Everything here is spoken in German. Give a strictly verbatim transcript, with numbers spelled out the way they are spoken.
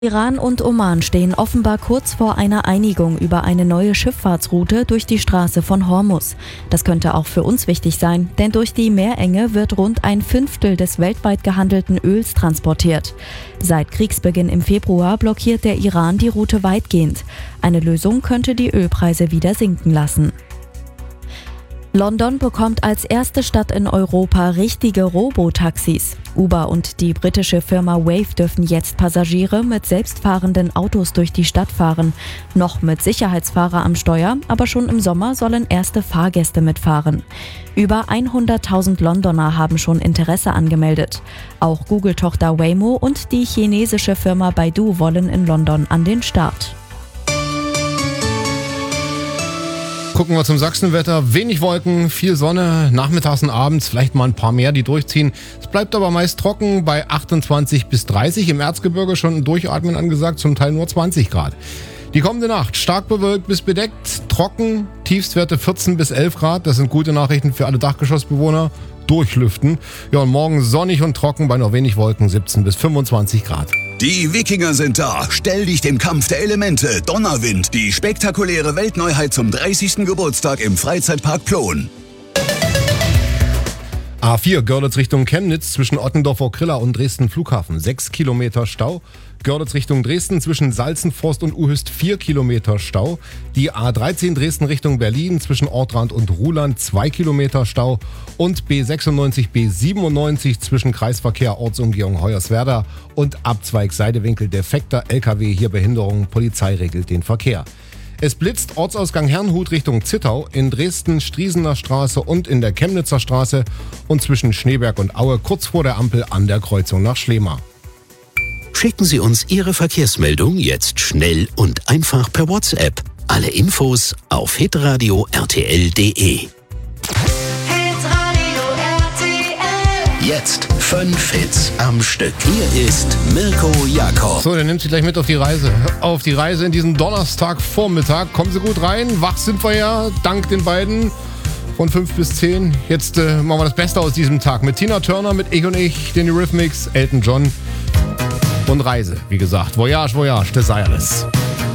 Iran und Oman stehen offenbar kurz vor einer Einigung über eine neue Schifffahrtsroute durch die Straße von Hormuz. Das könnte auch für uns wichtig sein, denn durch die Meerenge wird rund ein Fünftel des weltweit gehandelten Öls transportiert. Seit Kriegsbeginn im Februar blockiert der Iran die Route weitgehend. Eine Lösung könnte die Ölpreise wieder sinken lassen. London bekommt als erste Stadt in Europa richtige Robotaxis. Uber und die britische Firma Wave dürfen jetzt Passagiere mit selbstfahrenden Autos durch die Stadt fahren. Noch mit Sicherheitsfahrer am Steuer, aber schon im Sommer sollen erste Fahrgäste mitfahren. Über hunderttausend Londoner haben schon Interesse angemeldet. Auch Google-Tochter Waymo und die chinesische Firma Baidu wollen in London an den Start. Gucken wir zum Sachsenwetter. Wenig Wolken, viel Sonne, nachmittags und abends vielleicht mal ein paar mehr, die durchziehen. Es bleibt aber meist trocken bei achtundzwanzig bis dreißig. Im Erzgebirge schon ein Durchatmen angesagt, zum Teil nur zwanzig Grad. Die kommende Nacht stark bewölkt bis bedeckt, trocken, Tiefstwerte vierzehn bis elf Grad. Das sind gute Nachrichten für alle Dachgeschossbewohner. Durchlüften. Ja, und morgen sonnig und trocken bei noch wenig Wolken, siebzehn bis fünfundzwanzig Grad. Die Wikinger sind da. Stell dich dem Kampf der Elemente. Donnerwind. Die spektakuläre Weltneuheit zum dreißigsten Geburtstag im Freizeitpark Plon. A vier Görlitz Richtung Chemnitz zwischen Ottendorf-Okrilla und Dresden Flughafen. sechs Kilometer Stau. Görlitz Richtung Dresden zwischen Salzenforst und Uhüst vier Kilometer Stau. Die A dreizehn Dresden Richtung Berlin zwischen Ortrand und Ruhland zwei Kilometer Stau. Und B sechsundneunzig, B siebenundneunzig zwischen Kreisverkehr Ortsumgehung Hoyerswerda und Abzweig Seidewinkel defekter L K W. Hier Behinderung. Polizei regelt den Verkehr. Es blitzt Ortsausgang Herrnhut Richtung Zittau, in Dresden Striesener Straße und in der Chemnitzer Straße und zwischen Schneeberg und Aue kurz vor der Ampel an der Kreuzung nach Schlema. Schicken Sie uns Ihre Verkehrsmeldung jetzt schnell und einfach per WhatsApp. Alle Infos auf hitradio r t l punkt d e. Jetzt fünf Hits am Stück. Hier ist Mirko Jakob. So, der nimmt Sie gleich mit auf die Reise. Auf die Reise in diesen Donnerstagvormittag. Kommen Sie gut rein. Wach sind wir ja, dank den beiden. Von fünf bis zehn. Jetzt äh, machen wir das Beste aus diesem Tag. Mit Tina Turner, mit Ich und Ich, den Eurythmics, Elton John und Reise. Wie gesagt, Voyage, Voyage, Desireless.